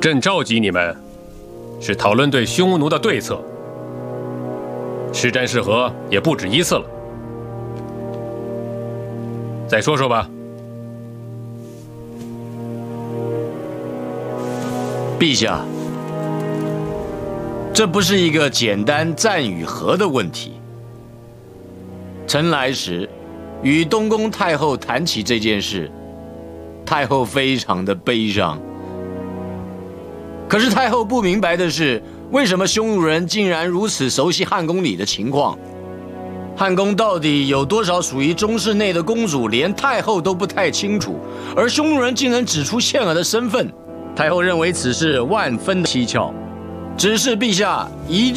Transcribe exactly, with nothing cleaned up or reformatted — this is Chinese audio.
朕召集你们，是讨论对匈奴的对策。施战示和也不止一次了，再说说吧。 陛下，这不是一个简单战与和的问题。臣来时，与东宫太后谈起这件事，太后非常的悲伤。可是太后不明白的是，为什么匈奴人竟然如此熟悉汉宫里的情况？汉宫到底有多少属于中室内的公主，连太后都不太清楚，而匈奴人竟能指出倩儿的身份。太后认为此事万分的蹊跷，指示陛下一